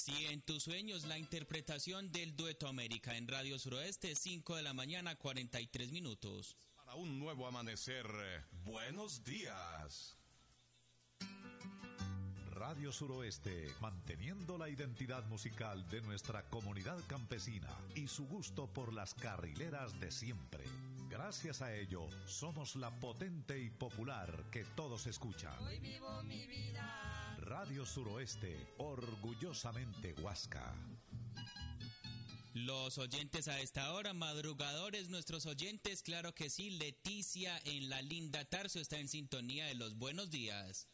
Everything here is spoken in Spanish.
Si en tus sueños, la interpretación del Dueto América en Radio Suroeste, 5 de la mañana, 43 minutos. Para un nuevo amanecer, buenos días. Radio Suroeste, manteniendo la identidad musical de nuestra comunidad campesina y su gusto por las carrileras de siempre. Gracias a ello, somos la potente y popular que todos escuchan. Hoy vivo mi vida. Radio Suroeste, orgullosamente Huasca. Los oyentes a esta hora, madrugadores, nuestros oyentes, claro que sí. Leticia en la linda Tarso está en sintonía de los buenos días.